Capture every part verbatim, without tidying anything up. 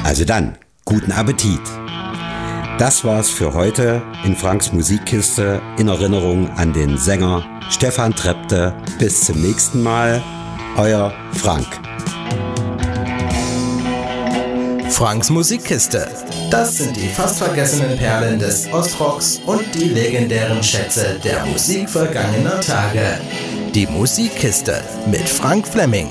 Also dann, guten Appetit. Das war's für heute in Franks Musikkiste in Erinnerung an den Sänger Stefan Trepte. Bis zum nächsten Mal, euer Frank. Franks Musikkiste. Das sind die fast vergessenen Perlen des Ostrocks und die legendären Schätze der Musik vergangener Tage. Die Musikkiste mit Frank Fleming.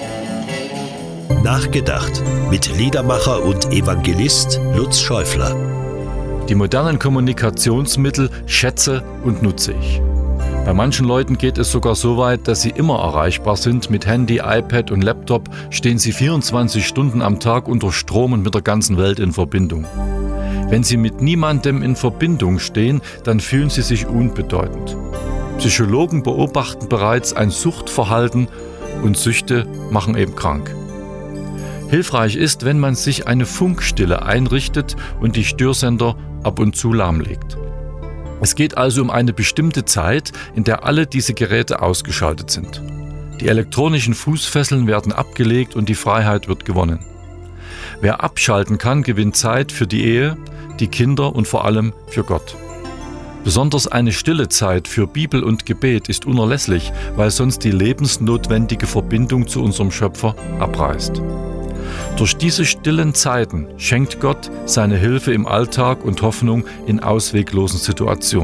Nachgedacht mit Liedermacher und Evangelist Lutz Schäufler. Die modernen Kommunikationsmittel schätze und nutze ich. Bei manchen Leuten geht es sogar so weit, dass sie immer erreichbar sind. Mit Handy, iPad und Laptop stehen sie vierundzwanzig Stunden am Tag unter Strom und mit der ganzen Welt in Verbindung. Wenn sie mit niemandem in Verbindung stehen, dann fühlen sie sich unbedeutend. Psychologen beobachten bereits ein Suchtverhalten und Süchte machen eben krank. Hilfreich ist, wenn man sich eine Funkstille einrichtet und die Störsender ab und zu lahmlegt. Es geht also um eine bestimmte Zeit, in der alle diese Geräte ausgeschaltet sind. Die elektronischen Fußfesseln werden abgelegt und die Freiheit wird gewonnen. Wer abschalten kann, gewinnt Zeit für die Ehe, die Kinder und vor allem für Gott. Besonders eine stille Zeit für Bibel und Gebet ist unerlässlich, weil sonst die lebensnotwendige Verbindung zu unserem Schöpfer abreißt. Durch diese stillen Zeiten schenkt Gott seine Hilfe im Alltag und Hoffnung in ausweglosen Situationen.